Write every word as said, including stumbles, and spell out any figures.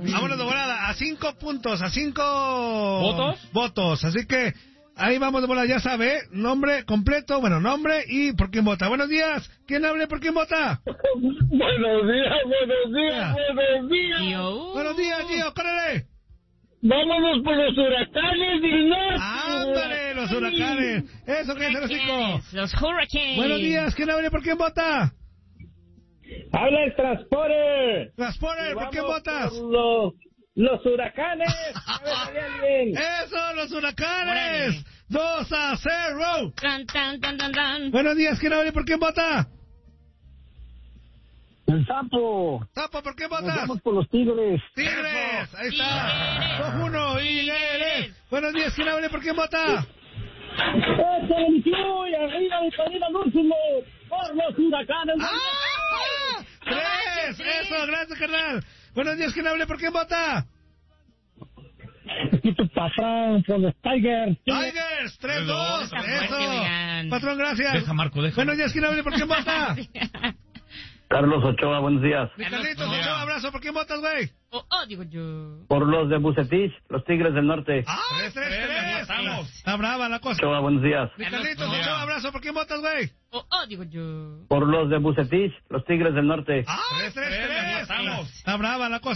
Vámonos de volada, a cinco puntos, a cinco... ¿Votos? Votos, así que ahí vamos de volada, ya sabe, nombre completo, bueno, nombre y por quién vota. Buenos días, ¿quién hable por quién vota? Buenos días, buenos días, buenos días. Tío. Buenos días, tío, córrele. Vámonos por los huracanes del norte. Ándale, los huracanes. Eso que es el hocico. Los hurricanes. Buenos días, ¿quién hable por quién vota? Habla el Transporter. Transporter, ¿por quién votas? Por los, los huracanes. A ver, hay alguien. Eso, los huracanes. Dos a cero. Tan, tan, tan, tan, tan. Buenos días, ¿quién hable por quién vota? El Sapo. Sapo, ¿por qué Nos votas? vamos por los Tigres. Tigres, ahí está. Tigres. Dos uno, Tigres. Buenos días, ¿quién hable por quién vota? ¡Échale mi club! Y arriba de Padilla Dúrsulo. Por los huracanes. ¡Ah! ¡Tres! Eso, gracias, carnal. Buenos días, ¿quién hable por quién vota? Aquí tu patrón por los Tigers. Tigers, tres dos. Está fuerte, Eso. oigan. Patrón, gracias. Deja, Marco, deja. Buenos días, ¿quién hable por quién vota? Carlos Ochoa, buenos días. Carlitos, un abrazo. ¿Por quién votas, güey? Oh, oh, digo yo. Por los de Bucetich, los Tigres del Norte. ¡Ah! Tres, tres, tres. Está brava la cosa. Ochoa, buenos días. Carlitos, un abrazo. ¿Por quién votas, güey? Oh, oh, digo yo. Por los de Bucetich, los Tigres del Norte. ¡Ah! Tres, tres, tres. Está brava la cosa.